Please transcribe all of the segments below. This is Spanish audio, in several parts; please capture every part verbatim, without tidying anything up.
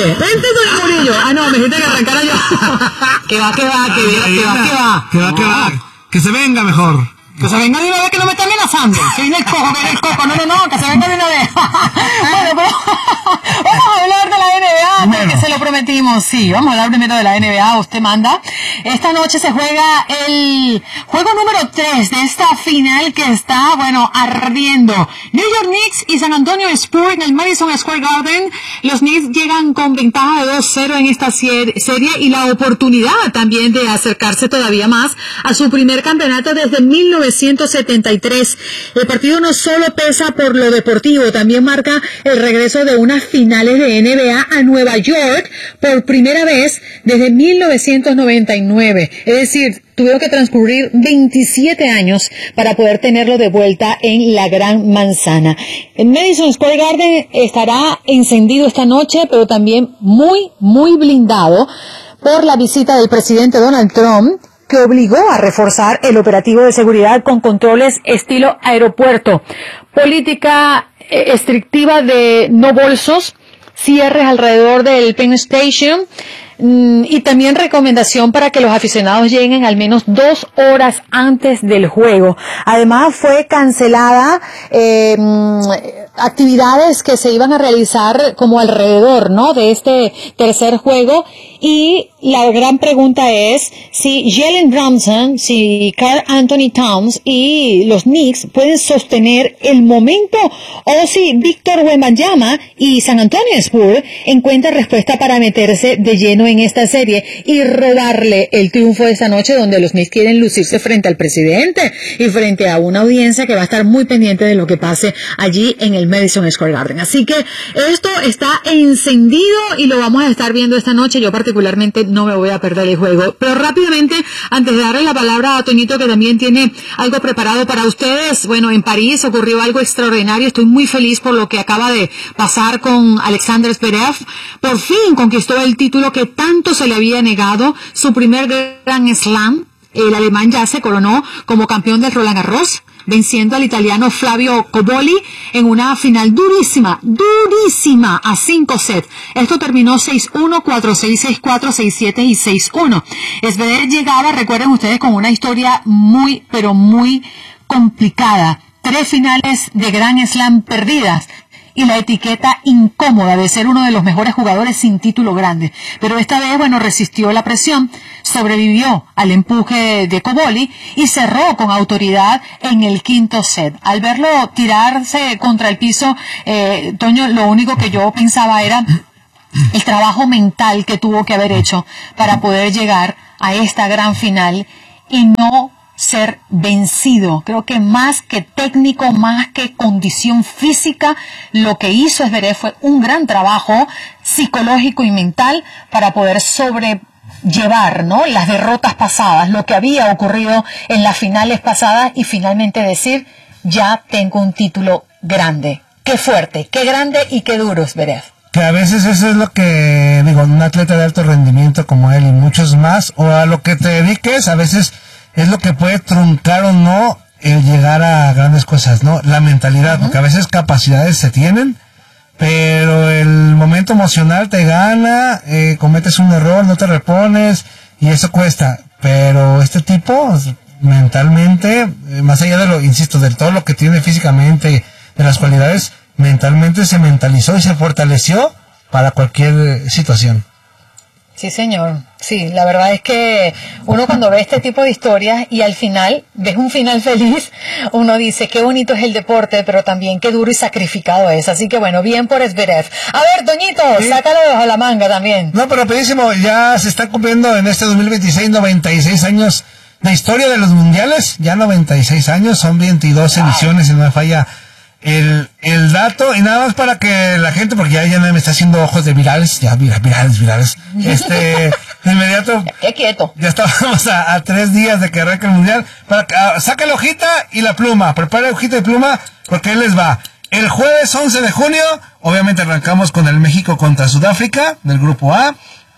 Vente tú, Murillo. Ah, no, me dijiste que arrancara yo. Que va, que va, que va, que va, que va. Que va, que va. Que se venga mejor. Que se venga de una vez, que no me está amenazando. Que viene el cojo, que viene el cojo. No, no, no, que se venga de una vez. Bueno, pero vamos a hablar de la N B A, porque bueno, se lo prometimos. Sí, vamos a hablar primero de la N B A, usted manda. Esta noche se juega el juego número tres de esta final que está, bueno, ardiendo. New York Knicks y San Antonio Spurs en el Madison Square Garden. Los Knicks llegan con ventaja de dos cero en esta serie y la oportunidad también de acercarse todavía más a su primer campeonato desde mil novecientos setenta y tres. El partido no solo pesa por lo deportivo, también marca el regreso de unas finales de N B A a Nueva York por primera vez desde mil novecientos noventa y nueve. Es decir, tuvieron que transcurrir veintisiete años para poder tenerlo de vuelta en la Gran Manzana. En Madison Square Garden estará encendido esta noche, pero también muy, muy blindado por la visita del presidente Donald Trump, que obligó a reforzar el operativo de seguridad con controles estilo aeropuerto, política eh, estrictiva de no bolsos, cierres alrededor del Penn Station, mm, y también recomendación para que los aficionados lleguen al menos dos horas antes del juego. Además fue cancelada eh, actividades que se iban a realizar como alrededor, ¿no?, de este tercer juego. Y la gran pregunta es si Jalen Brunson, si Karl Anthony Towns y los Knicks pueden sostener el momento, o si Víctor Wembanyama y San Antonio Spurs encuentran respuesta para meterse de lleno en esta serie y robarle el triunfo de esta noche, donde los Knicks quieren lucirse frente al presidente y frente a una audiencia que va a estar muy pendiente de lo que pase allí en el Madison Square Garden. Así que esto está encendido y lo vamos a estar viendo esta noche. Yo particularmente Particularmente no me voy a perder el juego. Pero rápidamente, antes de darle la palabra a Toñito, que también tiene algo preparado para ustedes, bueno, en París ocurrió algo extraordinario. Estoy muy feliz por lo que acaba de pasar con Alexander Zverev. Por fin conquistó el título que tanto se le había negado, su primer Grand Slam. El alemán ya se coronó como campeón del Roland Garros, venciendo al italiano Flavio Cobolli en una final durísima, durísima, a cinco sets. Esto terminó seis uno, cuatro seis, seis cuatro, seis siete y seis uno. Zverev llegaba, recuerden ustedes, con una historia muy, pero muy complicada. Tres finales de Grand Slam perdidas y la etiqueta incómoda de ser uno de los mejores jugadores sin título grande. Pero esta vez, bueno, resistió la presión, sobrevivió al empuje de Cobolli y cerró con autoridad en el quinto set. Al verlo tirarse contra el piso, eh, Toño, lo único que yo pensaba era el trabajo mental que tuvo que haber hecho para poder llegar a esta gran final y no ser vencido. Creo que más que técnico, más que condición física, lo que hizo Zverev fue un gran trabajo psicológico y mental para poder sobrellevar, ¿no?, las derrotas pasadas, lo que había ocurrido en las finales pasadas, y finalmente decir, ya tengo un título grande. Qué fuerte, qué grande y qué duro, Zverev. Que a veces eso es lo que, digo, un atleta de alto rendimiento como él y muchos más, o a lo que te dediques, a veces es lo que puede truncar o no el llegar a grandes cosas, ¿no? La mentalidad, uh-huh. Porque a veces capacidades se tienen, pero el momento emocional te gana, eh, cometes un error, no te repones, y eso cuesta. Pero este tipo, mentalmente, eh, más allá de lo, insisto, de todo lo que tiene físicamente, de las cualidades, mentalmente se mentalizó y se fortaleció para cualquier situación. Sí, señor. Sí, la verdad es que uno cuando ve este tipo de historias y al final ves un final feliz, uno dice qué bonito es el deporte, pero también qué duro y sacrificado es. Así que bueno, bien por Zverev. A ver, Toñito, sí, sácalo bajo la manga también. No, pero rapidísimo, ya se está cumpliendo en este dos mil veintiséis noventa y seis años de historia de los mundiales. Ya noventa y seis años, son veintidós wow. ediciones, si no me falla el el dato, y nada más para que la gente, porque ya, ya me está haciendo ojos de virales, ya virales, virales, este, de inmediato, qué quieto, ya estábamos a, a tres días de que arranque el mundial, para que, a, saca la hojita y la pluma, prepara la hojita y pluma, porque ahí les va. El jueves once de junio, obviamente arrancamos con el México contra Sudáfrica, del grupo A,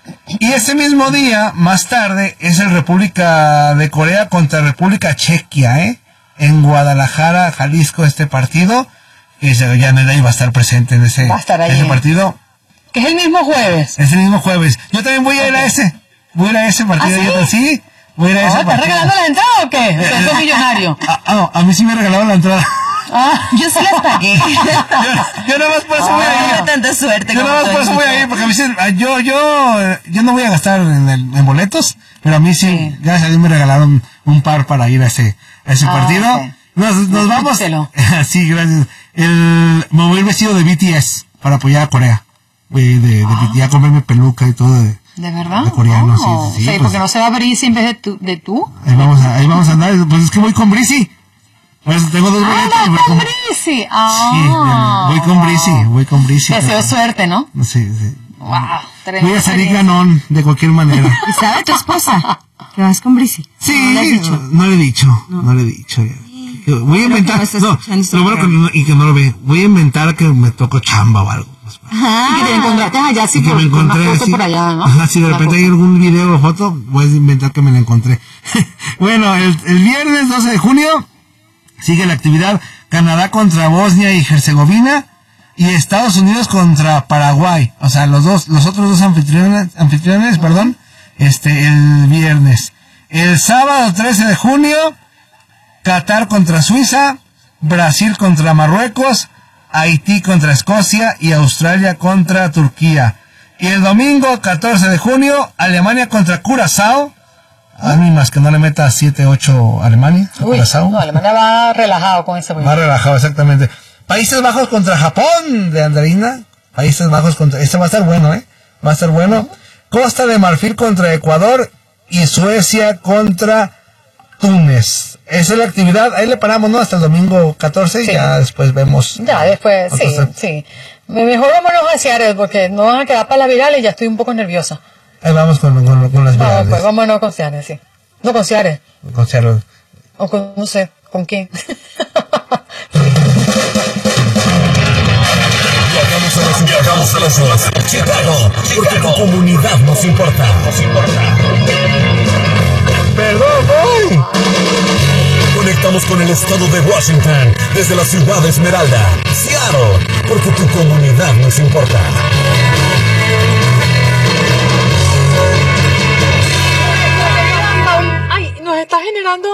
y ese mismo día, más tarde, es el República de Corea contra República Chequia, eh, en Guadalajara, Jalisco, este partido, y Yanela iba a estar presente en ese, ese partido. Que es el mismo jueves. Es el mismo jueves. Yo también voy a ir a ese. Voy a ir a ese partido. ¿Ah, sí? sí, voy a ir a Oh, ese ¿estás partido. regalando la entrada o qué? O sea, ¿sos millonario? Ah, ah, no, a mí sí me regalaron la entrada. Ah, Yo se las pagué. yo, yo nada más por eso voy a No ir. tuve tanta suerte Yo como nada más todo por el eso voy a mundo. ir, porque a mí sí, yo, yo, yo no voy a gastar en, el, en boletos, pero a mí sí, Sí. gracias a Dios me regalaron un par para ir a ese, a ese Ah, partido. ok. Nos, nos vamos. Díselo. Sí, gracias. El, me voy a ir vestido de B T S para apoyar a Corea. Voy de, de, Ah. de, ya comprarme peluca y todo de, ¿De verdad? de coreano, Oh, sí, sí, sí. sí, pues, porque no se va a abrir si en vez de tú. De tú. ahí vamos a, ahí vamos a andar. Pues es que voy con Brisi. Pues tengo dos boletos. ¡Ah, voy vas con con- Brisi! Ah. Sí, voy con Brisi, voy con Brisi. Te deseo suerte, ¿no? Sí, sí. Wow. Voy a salir ganón de cualquier manera. ¿Y sabe tu esposa que vas con Brisi? Sí, ¿No le has dicho? no le he dicho, no, le he dicho. ya. Que Voy a Creo que inventar, no estás no, escuchando este lo bueno que programa. no- y que no lo ve. Voy a inventar que me toco chamba o algo. Ajá. Y que te encontraste allá, sí, Y que por, me por una encontré foto así. por allá, ¿no? Ajá, si de Una repente hay foto. algún video o foto, voy a inventar que me la encontré. Bueno, el, el viernes doce de junio sigue la actividad Canadá contra Bosnia y Herzegovina y Estados Unidos contra Paraguay. O sea, los dos, los otros dos anfitriones, anfitriones, perdón, este, el viernes. El sábado trece de junio, Qatar contra Suiza, Brasil contra Marruecos, Haití contra Escocia y Australia contra Turquía. Y el domingo catorce de junio, Alemania contra Curazao. A mí más que no le meta siete ocho Alemania, a Uy, Curazao. no, Alemania va relajado con ese Más movimiento. relajado, exactamente. Países Bajos contra Japón, de Andreina. Países Bajos contra... Este va a estar bueno, ¿eh? Va a estar bueno. Costa de Marfil contra Ecuador y Suecia contra Túnez. Esa es la actividad. Ahí le paramos, ¿no? Hasta el domingo catorce y Sí. ya después vemos. Ya, después, sí, Otros- sí. Mejor vámonos a Seattle porque no van a quedar para la viral y ya estoy un poco nerviosa. Ahí vamos con, con, con las Vamos, virales. pues, vámonos con Seattle, sí. No con Seattle, Con Seattle. o con, no sé, ¿con quién? Viajamos a las, viajamos a las zonas. Chicago, porque tu comunidad nos importa. Nos importa. Perdón, voy. Conectamos con el estado de Washington desde la ciudad de Esmeralda, Seattle, porque tu comunidad nos importa. Ay, nos está generando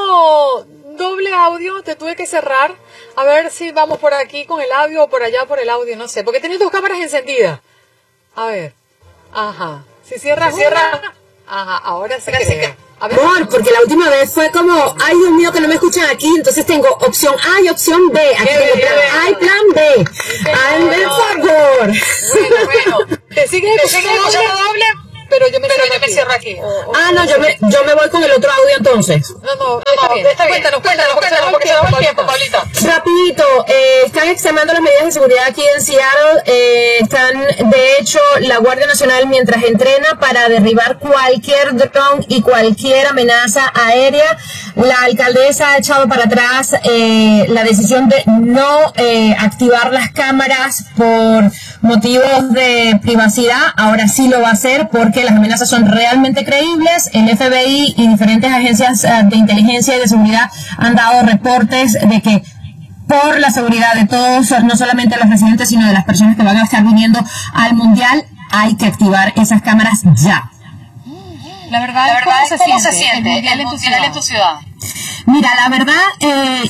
doble audio, te tuve que cerrar. A ver si vamos por aquí con el audio o por allá por el audio, no sé. Porque tienes dos cámaras encendidas. A ver. Ajá. Si cierras cierra. Ajá, ahora sí que. A ver. Amor, porque la última vez fue como, ay Dios mío, que no me escuchan aquí, entonces tengo opción A y opción B. Aquí tengo plan A y plan B. Hazme el favor. Bueno, bueno. Te sigues escuchando doble, pero yo me cierro aquí. Ah, no, yo me, yo me voy con el otro audio entonces. No, no, está bien. Cuéntanos, cuéntanos, cuéntanos, porque tenemos el tiempo, Paulita. Rapidito, eh, están extremando las medidas de seguridad aquí en Seattle. Eh, están, de hecho, la Guardia Nacional mientras entrena para derribar cualquier dron y cualquier amenaza aérea. La alcaldesa ha echado para atrás eh, la decisión de no eh, activar las cámaras por motivos de privacidad. Ahora sí lo va a hacer porque las amenazas son realmente creíbles. El F B I y diferentes agencias eh, de inteligencia y de seguridad han dado reportes de que por la seguridad de todos, no solamente de los residentes, sino de las personas que van a estar viniendo al Mundial, hay que activar esas cámaras ya. La verdad, La verdad ¿cómo, es cómo se el siente mundial el en tu mundial en tu ciudad. Mira, la verdad, eh,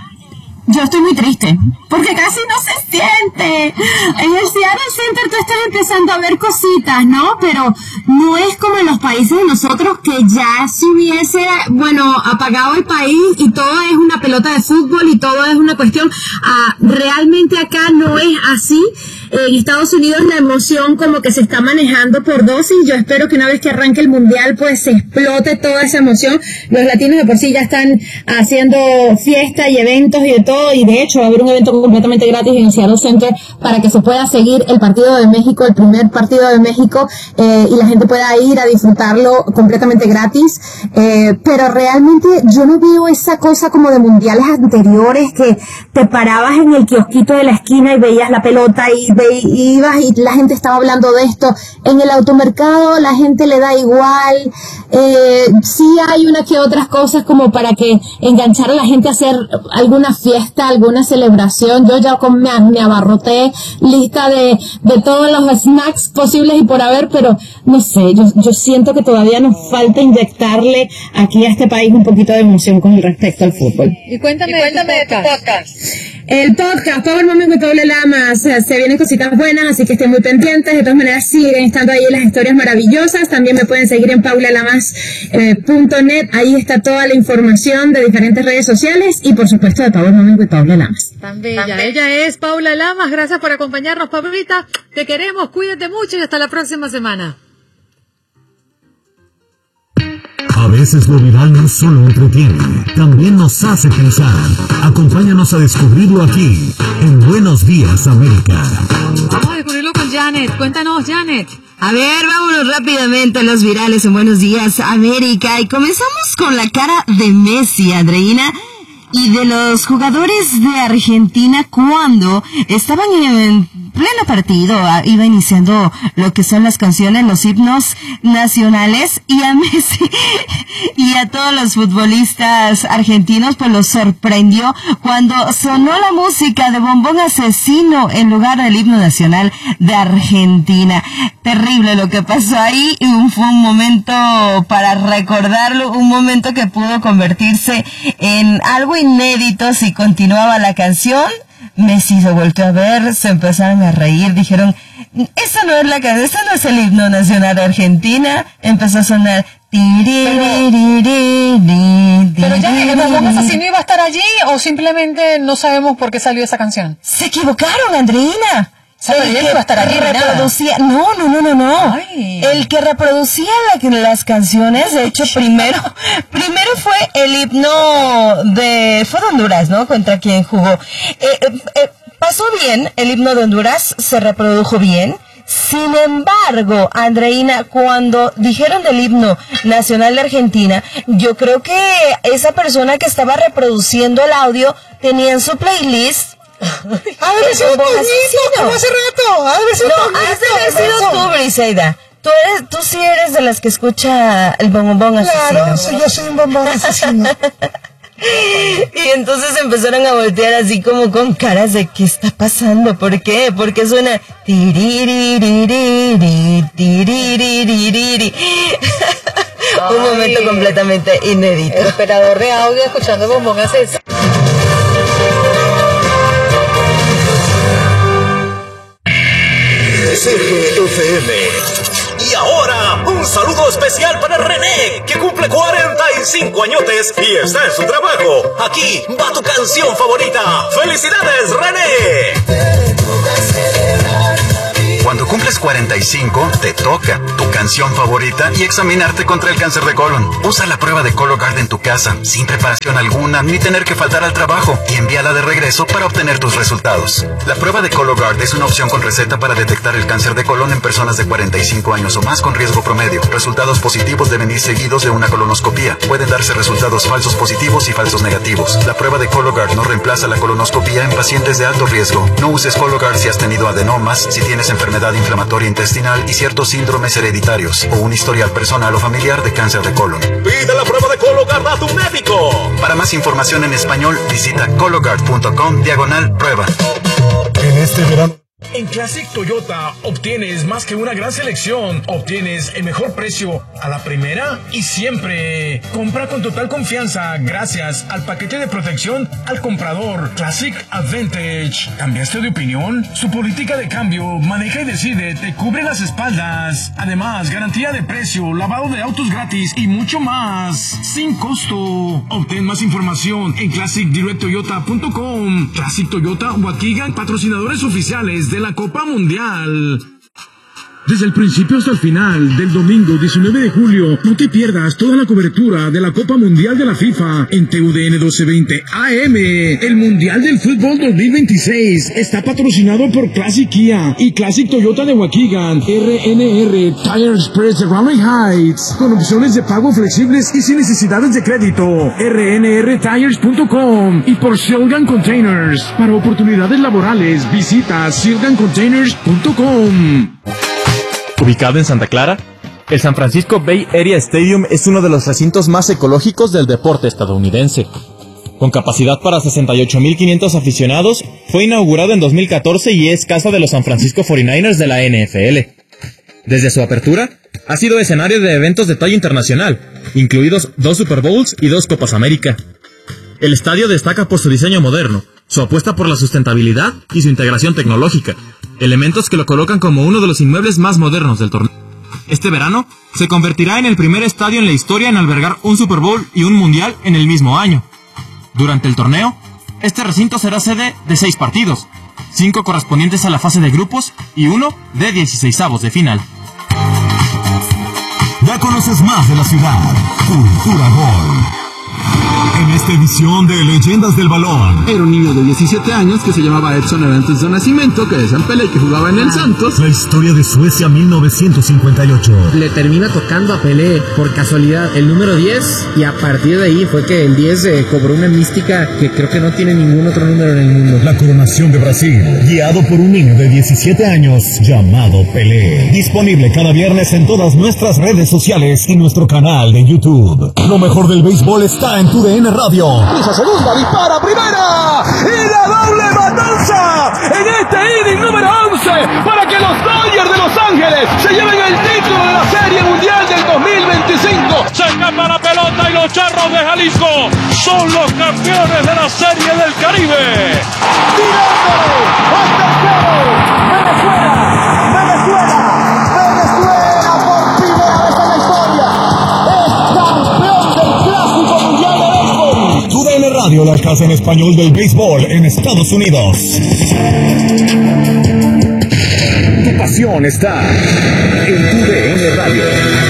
yo estoy muy triste, porque casi no se siente. En el Seattle Center tú estás empezando a ver cositas, ¿no? Pero no es como en los países de nosotros que ya se hubiese, bueno, apagado el país y todo es una pelota de fútbol y todo es una cuestión. Ah, realmente acá no es así. En Estados Unidos la emoción como que se está manejando por dosis. Yo espero que una vez que arranque el mundial pues se explote toda esa emoción. Los latinos de por sí ya están haciendo fiesta y eventos y de todo, y de hecho va a haber un evento completamente gratis en el Seattle Center para que se pueda seguir el partido de México, el primer partido de México, eh, y la gente pueda ir a disfrutarlo completamente gratis. Eh, pero realmente yo no veo esa cosa como de mundiales anteriores que te parabas en el kiosquito de la esquina y veías la pelota y veías donde ibas y la gente estaba hablando de esto. En el automercado la gente le da igual. Eh, sí hay una que otras cosas como para que enganchar a la gente a hacer alguna fiesta, alguna celebración. Yo ya con, me, me abarroté lista de, de todos los snacks posibles y por haber, pero no sé, yo, yo siento que todavía nos falta inyectarle aquí a este país un poquito de emoción con respecto al fútbol. Y cuéntame, y cuéntame de tu podcast. podcast. El podcast, Power Moment con Paula Lamas, se, se vienen cositas buenas, así que estén muy pendientes. De todas maneras, siguen estando ahí las historias maravillosas. También me pueden seguir en paula lamas punto net. Ahí está toda la información de diferentes redes sociales y, por supuesto, de Power Moment con Paula Lamas. Tan bella. Tan Ella es Paula Lamas. Gracias por acompañarnos, Pablita. Te queremos, cuídate mucho y hasta la próxima semana. A veces lo viral no solo entretiene, también nos hace pensar. Acompáñanos a descubrirlo aquí, en Buenos Días, América. Vamos a descubrirlo con Janet. Cuéntanos, Janet. A ver, vámonos rápidamente a los virales en Buenos Días, América. Y comenzamos con la cara de Messi, Andreina, y de los jugadores de Argentina cuando estaban en pleno partido, iba iniciando lo que son las canciones, los himnos nacionales, y a Messi y a todos los futbolistas argentinos pues los sorprendió cuando sonó la música de Bombón Asesino en lugar del himno nacional de Argentina. Terrible lo que pasó ahí, y fue un momento para recordarlo, un momento que pudo convertirse en algo inédito si continuaba la canción. Messi se volvió a ver, se empezaron a reír, dijeron, esa no es la canción, ese no es el himno nacional de Argentina. Empezó a sonar. Pero, pero ya, ¿el Bombón Asesino iba a estar allí o simplemente no sabemos por qué salió esa canción? Se equivocaron, Andreina. El que iba a estar allí, reproducía, no, no, no, no, no. Ay. El que reproducía la, las canciones, de hecho, primero, primero fue el himno de, fue de Honduras, ¿no? Contra quien jugó. Eh, eh, eh, pasó bien, el himno de Honduras se reprodujo bien. Sin embargo, Andreina, cuando dijeron del himno nacional de Argentina, yo creo que esa persona que estaba reproduciendo el audio tenía en su playlist ¡Ha de haber sido tú, como hace rato! ¡Ha de haber sido tú! No, has de haber sido tú, Briseida. Tú eres, tú sí eres de las que escucha el bombón asesino. Claro, sí, yo soy un bombón asesino. Y entonces empezaron a voltear así como con caras de ¿qué está pasando? ¿Por qué? Porque suena tiririririri, tiririririri. Un momento completamente inédito. El operador de audio escuchando bombón asesino. C G F M. Y ahora, un saludo especial para René, que cumple cuarenta y cinco añotes y está en su trabajo. Aquí va tu canción favorita. ¡Felicidades, René! Cuando cumples cuarenta y cinco, te toca tu canción favorita y examinarte contra el cáncer de colon. Usa la prueba de Cologuard en tu casa, sin preparación alguna, ni tener que faltar al trabajo, y envíala de regreso para obtener tus resultados. La prueba de Cologuard es una opción con receta para detectar el cáncer de colon en personas de cuarenta y cinco años o más con riesgo promedio. Resultados positivos deben ir seguidos de una colonoscopía. Pueden darse resultados falsos positivos y falsos negativos. La prueba de Cologuard no reemplaza la colonoscopía en pacientes de alto riesgo. No uses Cologuard si has tenido adenomas, si tienes enfermedad inflamatoria intestinal y ciertos síndromes hereditarios o un historial personal o familiar de cáncer de colon. Pide la prueba de Cologuard a tu médico. Para más información en español, visita cologuard punto com diagonal prueba. En este verano, en Classic Toyota obtienes más que una gran selección, obtienes el mejor precio a la primera y siempre. Compra con total confianza gracias al paquete de protección al comprador Classic Advantage. ¿Cambiaste de opinión? Su política de cambio, maneja y decide, te cubre las espaldas. Además, garantía de precio, lavado de autos gratis y mucho más, sin costo. Obtén más información en classic direct toyota punto com. Classic Toyota Waukegan, patrocinadores oficiales de la Copa Mundial. Desde el principio hasta el final del domingo diecinueve de julio, no te pierdas toda la cobertura de la Copa Mundial de la FIFA en T U D N doce veinte A M. El Mundial del Fútbol dos mil veintiséis está patrocinado por Classic Kia y Classic Toyota de Waukegan, R N R Tire Express de Raleigh Heights, con opciones de pago flexibles y sin necesidades de crédito, R N R tires punto com, y por Shilgan Containers. Para oportunidades laborales, visita shilgan containers punto com. Ubicado en Santa Clara, el San Francisco Bay Area Stadium es uno de los recintos más ecológicos del deporte estadounidense. Con capacidad para sesenta y ocho mil quinientos aficionados, fue inaugurado en dos mil catorce y es casa de los San Francisco cuarenta y nueve ers de la N F L. Desde su apertura, ha sido escenario de eventos de talla internacional, incluidos dos Super Bowls y dos Copas América. El estadio destaca por su diseño moderno, su apuesta por la sustentabilidad y su integración tecnológica, elementos que lo colocan como uno de los inmuebles más modernos del torneo. Este verano se convertirá en el primer estadio en la historia en albergar un Super Bowl y un Mundial en el mismo año. Durante el torneo, este recinto será sede de seis partidos, cinco correspondientes a la fase de grupos y uno de dieciseisavos de final. Ya conoces más de la ciudad. Cultura Gol. En esta edición de Leyendas del Balón, era un niño de diecisiete años que se llamaba Edson antes de su nacimiento, que decían Pelé, que jugaba en el Santos. La historia de Suecia mil novecientos cincuenta y ocho. Le termina tocando a Pelé por casualidad el número diez, y a partir de ahí fue que el diez eh, cobró una mística que creo que no tiene ningún otro número en el mundo. La coronación de Brasil, guiado por un niño de diecisiete años llamado Pelé. Disponible cada viernes en todas nuestras redes sociales y nuestro canal de YouTube. Lo mejor del béisbol está en T U D N Radio. Esa segunda, dispara primera y la doble matanza en este inning número once para que los Dodgers de Los Ángeles se lleven el título de la Serie Mundial del dos mil veinticinco. Se escapa la pelota y los Charros de Jalisco son los campeones de la Serie del Caribe. Tirándole hasta el cielo. Venezuela, Venezuela, Venezuela por primera vez en la historia es campeón del Clásico Mundial de Béisbol. T U D N Radio, la casa en español del béisbol en Estados Unidos. Tu pasión está en T U D N Radio.